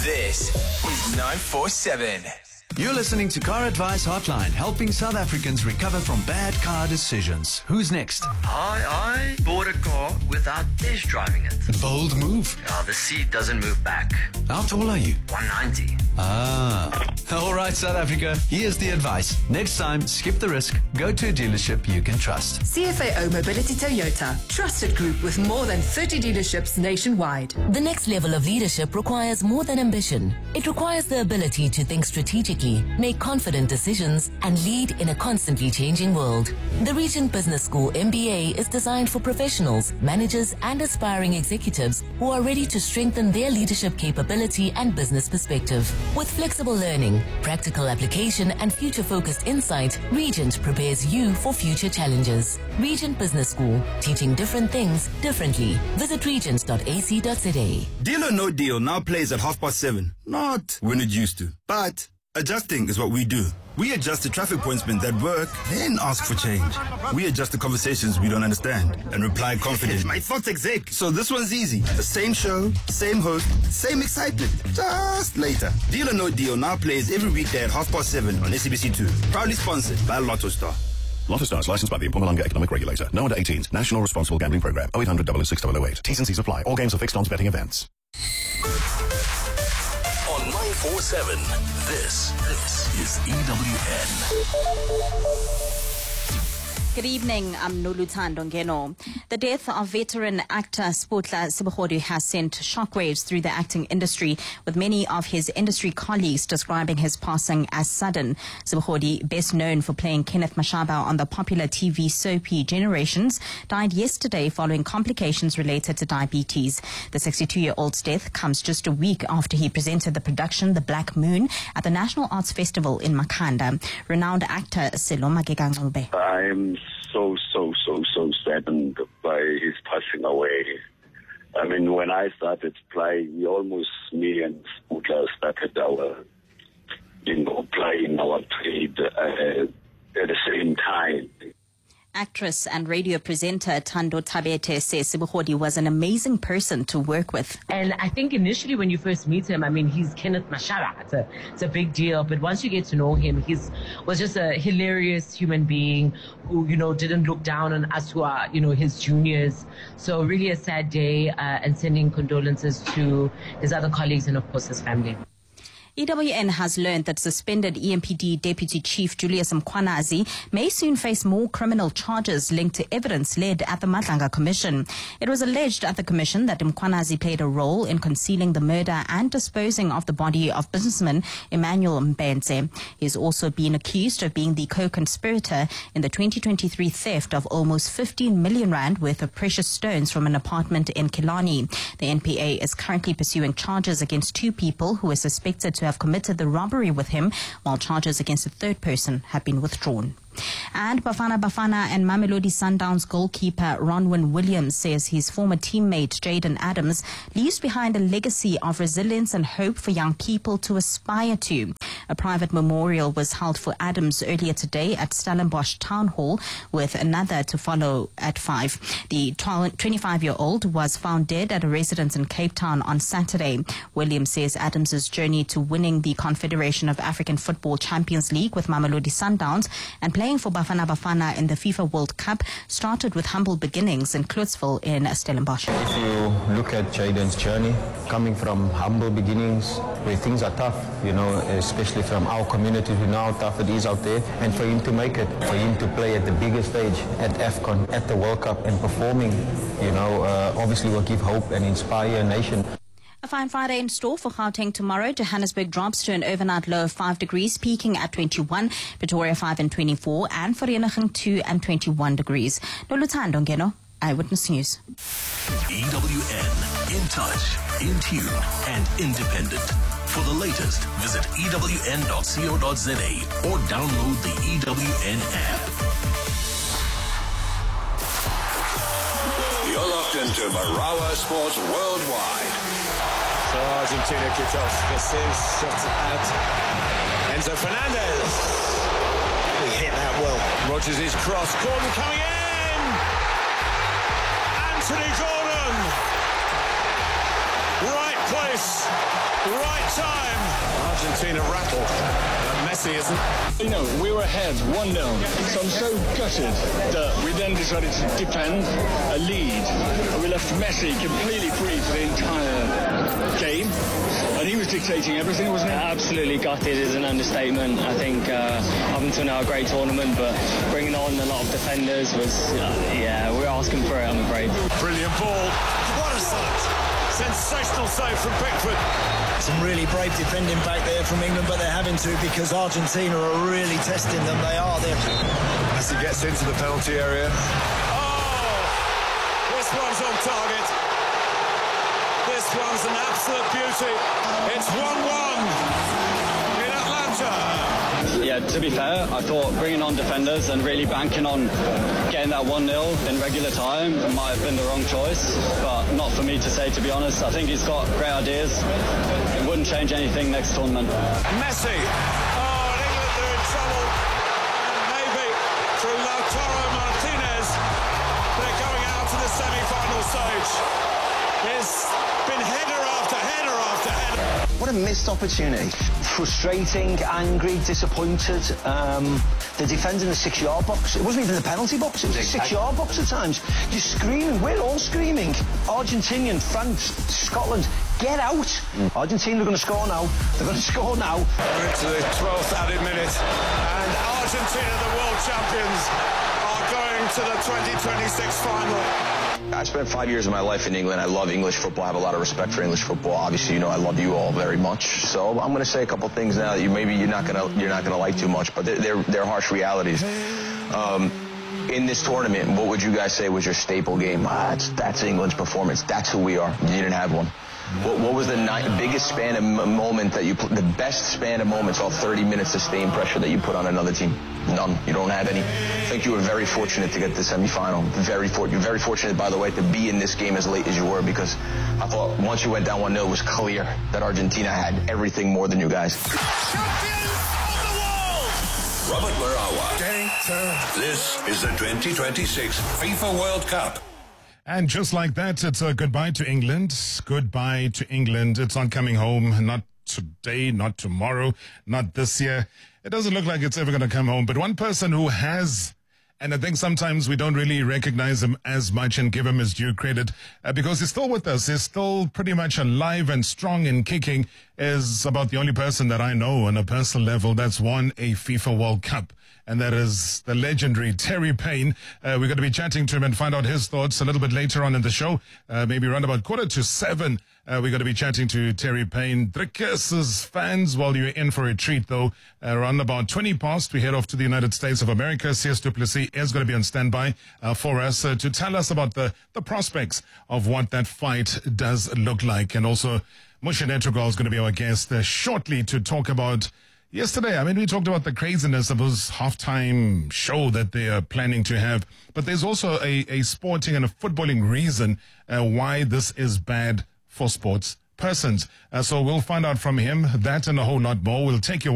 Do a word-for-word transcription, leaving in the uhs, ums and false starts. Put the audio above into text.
This is nine four seven. You're listening to Car Advice Hotline, helping South Africans recover from bad car decisions. Who's next? I, I bought a car without test driving it. Bold move. Uh, the seat doesn't move back. How tall are you? one ninety. Ah. All right, South Africa. Here's the advice. Next time, skip the risk. Go to a dealership you can trust. C F A O Mobility Toyota. Trusted group with more than thirty dealerships nationwide. The next level of leadership requires more than ambition. It requires the ability to think strategically, make confident decisions, and lead in a constantly changing world. The Regent Business School M B A is designed for professionals, managers, and aspiring executives who are ready to strengthen their leadership capability and business perspective. With flexible learning, practical application, and future-focused insight, Regent prepares you for future challenges. Regent Business School, teaching different things differently. Visit regent dot a c dot z a. Deal or No Deal now plays at half past seven. Not when it used to, but adjusting is what we do. We adjust the traffic pointsmen that work, then ask for change. We adjust the conversations we don't understand and reply confidently. My thoughts exec. So this one's easy. The same show, same host, same excitement, just later. Deal or No Deal now plays every weekday at half past seven on S A B C two. Proudly sponsored by Lotto Star. Lotto Star is licensed by the Mpumalanga Economic Regulator. No under eighteens. National Responsible Gambling Program. oh eight hundred, double oh six, double oh eight. T's and C's apply. All games are fixed odds betting events. On nine four seven, this, this is E W N. Good evening, I'm Noluthando Ngeno. The death of veteran actor Spotla Sibugodi has sent shockwaves through the acting industry, with many of his industry colleagues describing his passing as sudden. Sibugodi, best known for playing Kenneth Mashaba on the popular T V soapie Generations, died yesterday following complications related to diabetes. The sixty-two-year-old's death comes just a week after he presented the production The Black Moon at the National Arts Festival in Makhanda. Renowned actor Selo Magekangube. I'm so, so, so, so saddened by his passing away. I mean, when I started playing, we almost, me and Sputla started our, you know, playing our trade uh, at the same time. Actress and radio presenter Tando Tabete says Sibugodi was an amazing person to work with. And I think initially when you first meet him, I mean, he's Kenneth Mashaba. It's a, it's a big deal. But once you get to know him, he's was just a hilarious human being who, you know, didn't look down on us who are, you know, his juniors. So really a sad day, uh, and sending condolences to his other colleagues and, of course, his family. E W N has learned that suspended E M P D Deputy Chief Julius Mkhwanazi may soon face more criminal charges linked to evidence led at the Madlanga Commission. It was alleged at the Commission that Mkhwanazi played a role in concealing the murder and disposing of the body of businessman Emmanuel Mbenze. He has also been accused of being the co-conspirator in the twenty twenty-three theft of almost fifteen million rand worth of precious stones from an apartment in Killarney. The N P A is currently pursuing charges against two people who are suspected to have committed the robbery with him, while charges against a third person have been withdrawn. And Bafana Bafana and Mamelodi Sundowns goalkeeper Ronwen Williams says his former teammate Jaden Adams leaves behind a legacy of resilience and hope for young people to aspire to. A private memorial was held for Adams earlier today at Stellenbosch Town Hall, with another to follow at five. The twenty-five-year-old was found dead at a residence in Cape Town on Saturday. Williams says Adams's journey to winning the Confederation of African Football Champions League with Mamelodi Sundowns and playing for Bafana Bafana in the FIFA World Cup started with humble beginnings in Klutzville in Stellenbosch. If you look at Jaden's journey, coming from humble beginnings where things are tough, you know, especially from our community, we know how tough it is out there, and for him to make it, for him to play at the biggest stage, at AFCON, at the World Cup, and performing, you know, uh, obviously will give hope and inspire a nation. A fine Friday in store for Gauteng tomorrow. Johannesburg drops to an overnight low of five degrees, peaking at twenty-one. Pretoria five and twenty-four, and Vereeniging two and twenty-one degrees. Noluthando Ngeno, Eyewitness News. E W N, in touch, in tune, and independent. For the latest, visit E W N dot co dot za or download the E W N app. You're locked into Marawa Sports Worldwide. So Argentina kicks off. This is shots out. Enzo Fernandez. He hit that well. Rogers is cross. Gordon coming in. Anthony Gordon. Right place, right time. Argentina rattled. Uh, Messi isn't. You know, we were ahead one nil, so I'm so gutted that we then decided to defend a lead. We left Messi completely free for the entire game, and he was dictating everything, wasn't he? Absolutely gutted is an understatement. I think uh, up until now a great tournament, but bringing on a lot of defenders was, uh, yeah, we're asking for it, I'm afraid. Brilliant ball. What a sight. Sensational save from Pickford. Some really brave defending back there from England, but they're having to because Argentina are really testing them. They are there. As he gets into the penalty area. Oh, this one's on target. This one's an absolute beauty. It's one one in Atlanta. Yeah, to be fair, I thought bringing on defenders and really banking on getting that one nil in regular time might have been the wrong choice, but not for me to say, to be honest. I think he's got great ideas. It wouldn't change anything next tournament. Messi. Oh, and England are in trouble. And maybe through Lautaro Martinez, they're going out to the semi-final stage. It's been header after header after header. What a missed opportunity. Frustrating, angry, disappointed. Um, the defender in the six-yard box. It wasn't even the penalty box. It was the six-yard box at times. You're screaming. We're all screaming. Argentinian, France, Scotland, get out. Mm. Argentina are going to score now. They're going to score now. We're into the twelfth added minute. And Argentina, the world champions, are going to the twenty twenty-six final. I spent five years of my life in England. I love English football. I have a lot of respect for English football. Obviously, you know I love you all very much. So I'm going to say a couple things now that you maybe you're not going to you're not going to like too much, but they're they're, they're harsh realities. Um, in this tournament, what would you guys say was your staple game? Ah, that's, that's England's performance. That's who we are. You didn't have one. What, what was the ni- biggest span of m- moment that you put, the best span of moments, all thirty minutes of sustained pressure that you put on another team? None. You don't have any. I think you were very fortunate to get to the semifinal. Very for- You're very fortunate, by the way, to be in this game as late as you were, because I thought once you went down one nil, it was clear that Argentina had everything more than you guys. Robert Marawa. This is the twenty twenty-six FIFA World Cup. And just like that, it's a goodbye to England. Goodbye to England. It's not coming home. Not today, not tomorrow, not this year. It doesn't look like it's ever going to come home. But one person who has, and I think sometimes we don't really recognize him as much and give him his due credit uh, because he's still with us. He's still pretty much alive and strong and kicking, is about the only person that I know on a personal level that's won a FIFA World Cup. And that is the legendary Terry Payne. Uh, we're going to be chatting to him and find out his thoughts a little bit later on in the show. Uh, maybe around about quarter to seven. Uh, we're going to be chatting to Terry Payne. Drikkers fans, while you're in for a treat, though, uh, around about twenty past, we head off to the United States of America. C S du Plessis is going to be on standby uh, for us uh, to tell us about the, the prospects of what that fight does look like. And also, Mushin Etrogal is going to be our guest uh, shortly to talk about yesterday. I mean, we talked about the craziness of this halftime show that they are planning to have. But there's also a, a sporting and a footballing reason uh, why this is bad for sports persons. Uh, so we'll find out from him that and a whole lot more. We'll take you